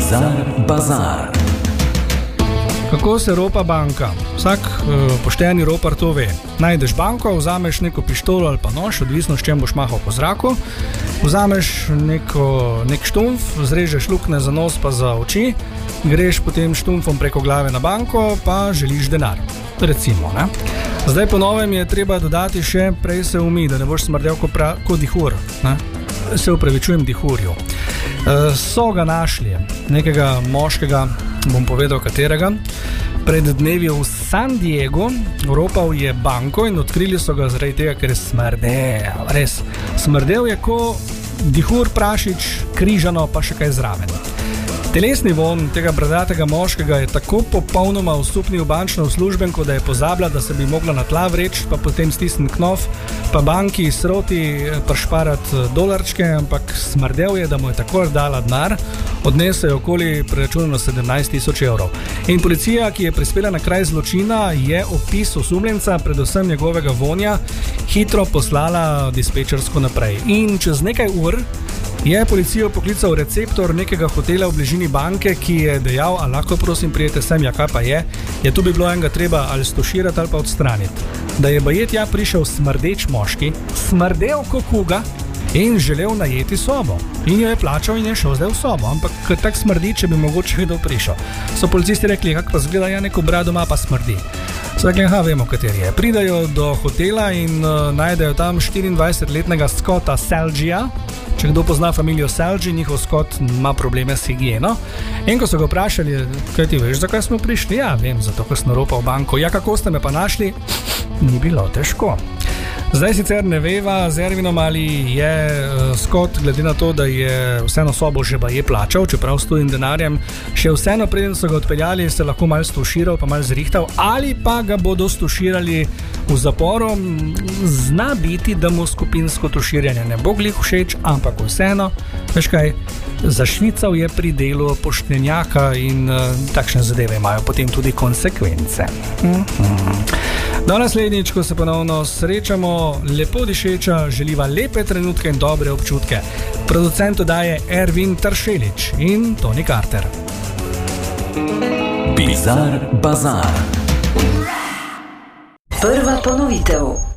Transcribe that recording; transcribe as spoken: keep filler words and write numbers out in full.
Bizar Bazar. Kako se ropa banka? Vsak uh, pošteni ropar to ve. Najdeš banko, vzameš neko pištolo ali pa nož, odvisno s čem boš mahal po zraku, vzameš neko, nek štumf, zrežeš lukne za nos pa za oči, greš potem štumfom preko glave na banko, pa želiš denar. Recimo, ne? Zdaj po novem je treba dodati še prej se umi, da ne boš smrdel kot ko dihur, ne? Se upravičujem dihurju. Uh, so ga našli, nekega moškega, bom povedal katerega, pred dnevi v San Diego, ropal je banko in odkrili so ga zaradi tega, ker je smrdel, res. Smrdel je ko dihur, prašič, križano pa še kaj zraven. Telesni vonj tega bradatega moškega je tako popolnoma osupnil bančno uslužbenko, da je pozabila, da se bi mogla na tla vreči, pa potem stisniti knof, pa banki sroti pršparati dolarčke, ampak smrdel je, da mu je takoj dala denar, odnese je okoli preračunano sedemnajst tisoč evrov. In policija, ki je prispela na kraj zločina, je opis osumljenca, predvsem njegovega vonja, hitro poslala dispečersko naprej. In čez nekaj ur je policijo poklical receptor nekega hotela v bližini banke, ki je dejal, a lahko prosim prijete sem, ja kaj pa je, je tu bi bilo enega treba ali stoširati ali pa odstraniti. Da je baje tja prišel smrdeč moški, smrdel ko kuga in želel najeti sobo. In jo je plačal in je šel zdaj v sobo, ampak tak smrdi, če bi mogoče kdo prišel. So policisti rekli, kak pa zgleda, ja neko brado ima pa smrdi. So rekli, aha, vemo kateri je. Pridajo do hotela in uh, najdejo tam štiriindvajsetletnega Scotta Salgija. Če kdo pozna familijo Salgi, njihov Scott ima probleme s higieno. In ko so ga vprašali, kaj ti veš, zakaj smo prišli? Ja, vem, zato, ker sem ropal banko. Ja, kako ste me pa našli? Ni bilo težko. Zdaj sicer ne veva z Ervinom, ali je uh, Scott, glede na to, da je vseeno sobo že baje plačal, čeprav s tujim denarjem, še vseeno preden so ga odpeljali, se lahko malo stoširal, pa malo zrihtal, ali pa ga bodo stoširali v zaporu. Zna biti, da mu skupinsko toširjanje ne bo glih všeč, ampak vseeno, veš kaj, zašvical je pri delu poštenjaka in uh, takšne zadeve imajo potem tudi konsekvence. Mm-hmm. Do naslednjič, ko se ponovno srečamo, lepo dišeča, želiva lepe trenutke in dobre občutke. Producent oddaje Ervin Tršelič in Toni Carter. Bizar Bazar. Prva ponovitev.